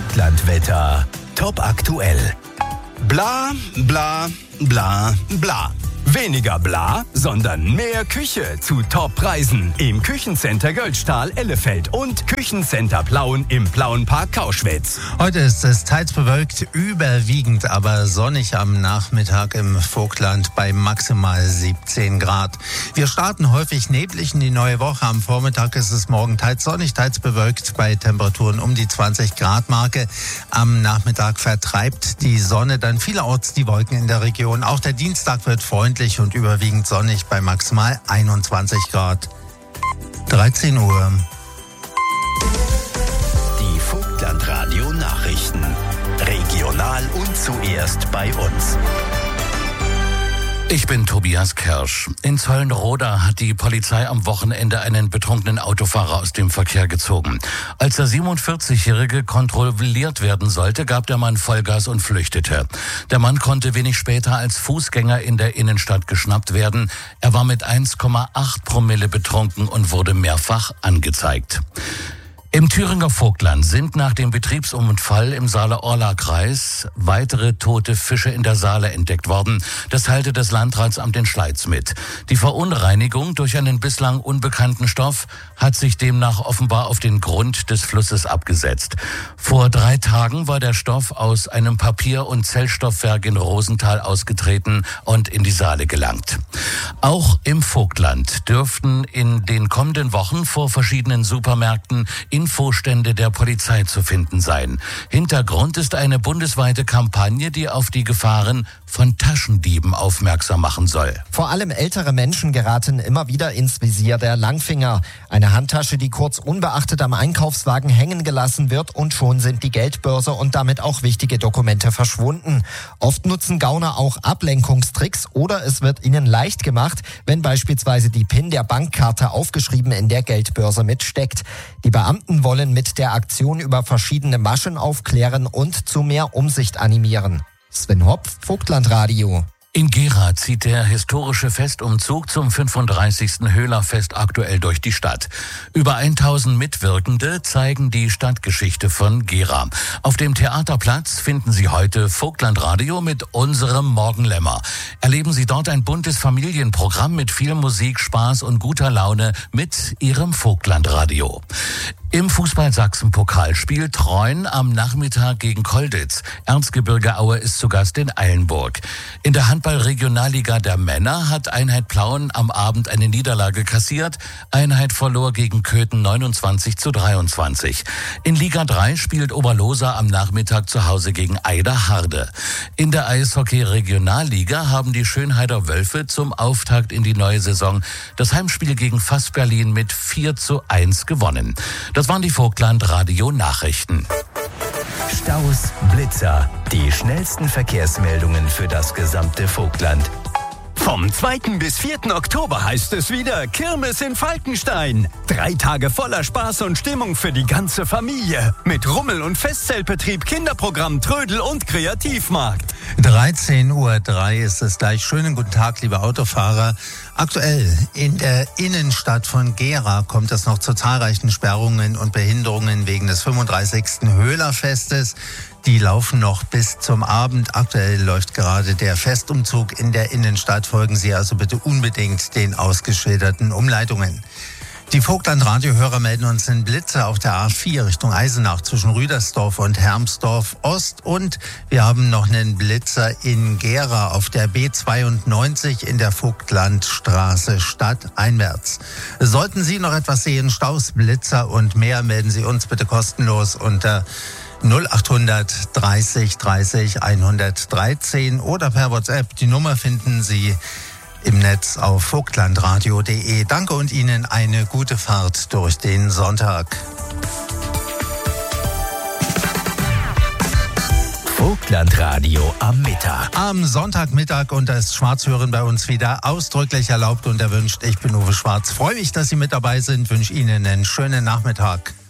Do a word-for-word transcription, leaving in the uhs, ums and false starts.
Vogtlandwetter. Top aktuell. Bla, bla, bla, bla. Weniger bla, sondern mehr Küche zu Top-Preisen im Küchencenter Göldstahl Ellefeld und Küchencenter Plauen im Plauenpark Kauschwitz. Heute ist es teils bewölkt, überwiegend aber sonnig am Nachmittag im Vogtland bei maximal siebzehn Grad. Wir starten häufig neblig in die neue Woche. Am Vormittag ist es morgen teils sonnig, teils bewölkt bei Temperaturen um die zwanzig Grad Marke. Am Nachmittag vertreibt die Sonne dann vielerorts die Wolken in der Region. Auch der Dienstag wird freundlich und überwiegend sonnig bei maximal einundzwanzig Grad. dreizehn Uhr. Die Vogtlandradio Nachrichten. Regional und zuerst bei uns. Ich bin Tobias Kersch. In Zollenroda hat die Polizei am Wochenende einen betrunkenen Autofahrer aus dem Verkehr gezogen. Als der siebenundvierzigjährige kontrolliert werden sollte, gab der Mann Vollgas und flüchtete. Der Mann konnte wenig später als Fußgänger in der Innenstadt geschnappt werden. Er war mit eins Komma acht Promille betrunken und wurde mehrfach angezeigt. Im Thüringer Vogtland sind nach dem Betriebsunfall im Saale-Orla-Kreis weitere tote Fische in der Saale entdeckt worden. Das teilte das Landratsamt in Schleiz mit. Die Verunreinigung durch einen bislang unbekannten Stoff hat sich demnach offenbar auf den Grund des Flusses abgesetzt. Vor drei Tagen war der Stoff aus einem Papier- und Zellstoffwerk in Rosenthal ausgetreten und in die Saale gelangt. Auch im Vogtland dürften in den kommenden Wochen vor verschiedenen Supermärkten Infostände der Polizei zu finden sein. Hintergrund ist eine bundesweite Kampagne, die auf die Gefahren von Taschendieben aufmerksam machen soll. Vor allem ältere Menschen geraten immer wieder ins Visier der Langfinger. Eine Handtasche, die kurz unbeachtet am Einkaufswagen hängen gelassen wird, und schon sind die Geldbörse und damit auch wichtige Dokumente verschwunden. Oft nutzen Gauner auch Ablenkungstricks oder es wird ihnen leicht gemacht, wenn beispielsweise die PIN der Bankkarte aufgeschrieben in der Geldbörse mitsteckt. Die Beamten wollen mit der Aktion über verschiedene Maschen aufklären und zu mehr Umsicht animieren. Sven Hopf, Vogtlandradio. In Gera zieht der historische Festumzug zum fünfunddreißigsten Höhlerfest aktuell durch die Stadt. Über tausend Mitwirkende zeigen die Stadtgeschichte von Gera. Auf dem Theaterplatz finden Sie heute Vogtlandradio mit unserem Morgenlämmer. Erleben Sie dort ein buntes Familienprogramm mit viel Musik, Spaß und guter Laune mit Ihrem Vogtlandradio. Im Fußball-Sachsen-Pokal spielt Treuen am Nachmittag gegen Kolditz. Erzgebirge Aue ist zu Gast in Eilenburg. In der Handball-Regionalliga der Männer hat Einheit Plauen am Abend eine Niederlage kassiert. Einheit verlor gegen Köthen neunundzwanzig zu dreiundzwanzig. In Liga drei spielt Oberloser am Nachmittag zu Hause gegen Eiderharde. In der Eishockey-Regionalliga haben die Schönheider Wölfe zum Auftakt in die neue Saison das Heimspiel gegen Fass Berlin mit vier zu eins gewonnen. Das waren die Vogtland-Radio-Nachrichten. Staus, Blitzer, die schnellsten Verkehrsmeldungen für das gesamte Vogtland. Vom zweiten bis vierten Oktober heißt es wieder Kirmes in Falkenstein. Drei Tage voller Spaß und Stimmung für die ganze Familie. Mit Rummel- und Festzeltbetrieb, Kinderprogramm, Trödel und Kreativmarkt. dreizehn Uhr drei ist es gleich. Schönen guten Tag, liebe Autofahrer. Aktuell in der Innenstadt von Gera kommt es noch zu zahlreichen Sperrungen und Behinderungen wegen des fünfunddreißigsten Höhlerfestes. Die laufen noch bis zum Abend. Aktuell läuft gerade der Festumzug in der Innenstadt. Folgen Sie also bitte unbedingt den ausgeschilderten Umleitungen. Die Vogtland-Radio-Hörer melden uns einen Blitzer auf der A vier Richtung Eisenach zwischen Rüdersdorf und Hermsdorf Ost. Und wir haben noch einen Blitzer in Gera auf der B zweiundneunzig in der Vogtlandstraße stadteinwärts. Sollten Sie noch etwas sehen, Staus, Blitzer und mehr, melden Sie uns bitte kostenlos unter null achthundert dreißig dreißig hundertdreizehn oder per WhatsApp. Die Nummer finden Sie im Netz auf vogtlandradio punkt de. Danke und Ihnen eine gute Fahrt durch den Sonntag. Vogtlandradio am Mittag. Am Sonntagmittag und das Schwarzhören bei uns wieder ausdrücklich erlaubt und erwünscht. Ich bin Uwe Schwarz. Freue mich, dass Sie mit dabei sind. Wünsche Ihnen einen schönen Nachmittag.